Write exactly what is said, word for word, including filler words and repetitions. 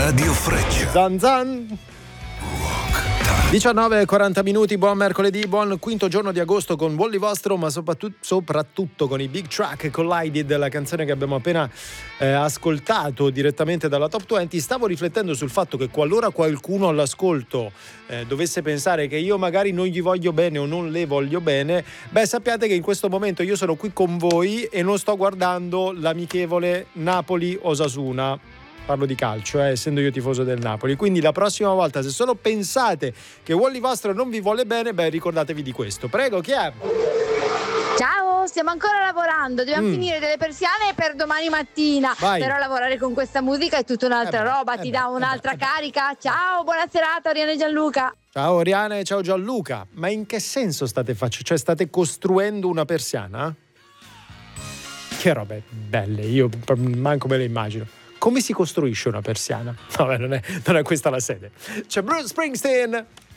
Radio Freccia. Zan zan. diciannove e quaranta minuti, buon mercoledì, buon quinto giorno di agosto con Wally Vostro, ma soprattutto, soprattutto con i Big Track Collided, la canzone che abbiamo appena eh, ascoltato direttamente dalla Top venti. Stavo riflettendo sul fatto che qualora qualcuno all'ascolto eh, dovesse pensare che io magari non gli voglio bene o non le voglio bene, beh, sappiate che in questo momento io sono qui con voi e non sto guardando l'amichevole Napoli-Osasuna. Parlo di calcio, eh, essendo io tifoso del Napoli. Quindi la prossima volta, se solo pensate che Wally Vostro non vi vuole bene, beh, ricordatevi di questo. Prego, chi è? Ciao, stiamo ancora lavorando, dobbiamo Mm. finire delle persiane per domani mattina. Vai. Però lavorare con questa musica è tutta un'altra Eh beh, roba, eh ti beh, dà eh un'altra beh, eh beh. carica. Ciao, buona serata, Oriana e Gianluca. Ciao Oriane, ciao Gianluca. Ma in che senso state facendo? Cioè state costruendo una persiana? Che robe belle, io manco me le immagino. Come si costruisce una persiana? Vabbè, non è, non è questa la sede. C'è Bruce Springsteen.